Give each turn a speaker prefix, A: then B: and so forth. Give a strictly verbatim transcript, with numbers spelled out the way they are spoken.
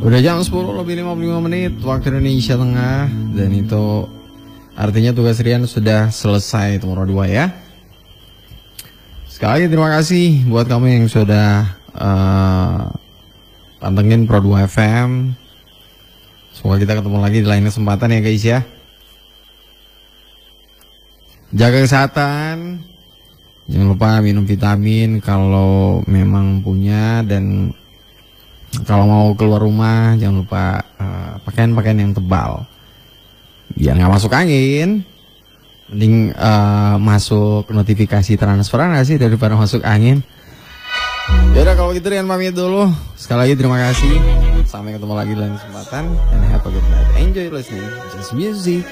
A: Udah jam sepuluh lebih lima puluh lima menit waktu Indonesia Tengah. Dan itu artinya tugas Rian sudah selesai nomor dua ya. Sekali lagi terima kasih buat kamu yang sudah uh, pantengin Pro dua F M. Semoga kita ketemu lagi di lain kesempatan ya guys ya. Jaga kesehatan. Jangan lupa minum vitamin kalau memang punya. Dan kalau mau keluar rumah jangan lupa uh, pakaian-pakaian yang tebal biar nggak masuk angin. Mending uh, masuk notifikasi transferan nggak sih daripada masuk angin. Yaudah kalau gitu Rian pamit dulu. Sekali lagi terima kasih. Sampai ketemu lagi dalam kesempatan. And have a good night. Enjoy listening just music.